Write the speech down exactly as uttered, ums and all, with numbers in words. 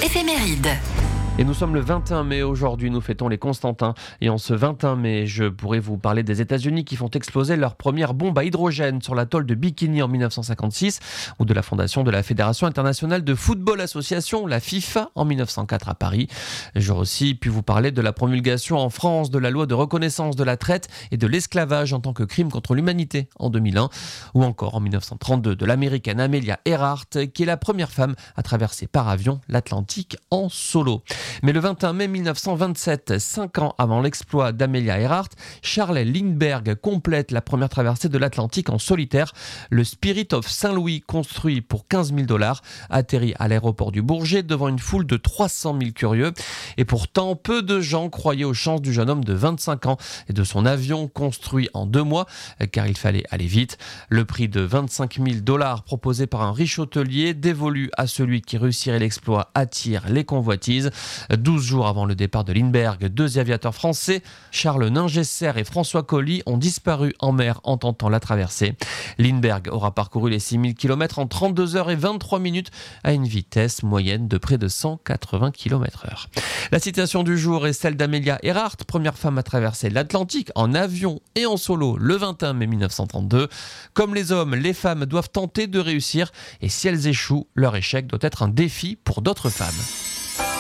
éphéméride. Et nous sommes le vingt et un mai aujourd'hui, nous fêtons les Constantins. Et en ce vingt et un mai, je pourrais vous parler des États-Unis qui font exploser leur première bombe à hydrogène sur l'atoll de Bikini en dix-neuf cent cinquante-six, ou de la fondation de la Fédération internationale de football association, la FIFA, en dix-neuf cent quatre à Paris. J'aurais aussi pu vous parler de la promulgation en France de la loi de reconnaissance de la traite et de l'esclavage en tant que crime contre l'humanité en deux mille un, ou encore en dix-neuf cent trente-deux de l'américaine Amelia Earhart, qui est la première femme à traverser par avion l'Atlantique en solo. Mais le vingt et un mai mille neuf cent vingt-sept, cinq ans avant l'exploit d'Amelia Earhart, Charles Lindbergh complète la première traversée de l'Atlantique en solitaire. Le Spirit of Saint-Louis, construit pour quinze mille dollars, atterrit à l'aéroport du Bourget devant une foule de trois cent mille curieux. Et pourtant, peu de gens croyaient aux chances du jeune homme de vingt-cinq ans et de son avion construit en deux mois, car il fallait aller vite. Le prix de vingt-cinq mille dollars proposé par un riche hôtelier, dévolu à celui qui réussirait l'exploit, attire les convoitises. douze jours avant le départ de Lindbergh, deux aviateurs français, Charles Ningesser et François Colly, ont disparu en mer en tentant la traversée. Lindbergh aura parcouru les six mille kilomètres en trente-deux heures et vingt-trois minutes à une vitesse moyenne de près de cent quatre-vingts kilomètres heure. La citation du jour est celle d'Amelia Earhart, première femme à traverser l'Atlantique en avion et en solo le vingt et un mai mille neuf cent trente-deux. Comme les hommes, les femmes doivent tenter de réussir, et si elles échouent, leur échec doit être un défi pour d'autres femmes.